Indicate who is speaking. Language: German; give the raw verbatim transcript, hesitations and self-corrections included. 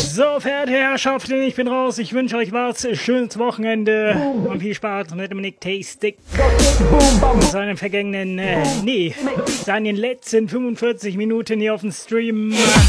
Speaker 1: So, verehrte Herrschaften, ich bin raus. Ich wünsche euch was. Schönes Wochenende und viel Spaß mit dem Nick Tastic. Seinen vergangenen, äh, nee, seinen letzten fünfundvierzig Minuten hier auf dem Stream.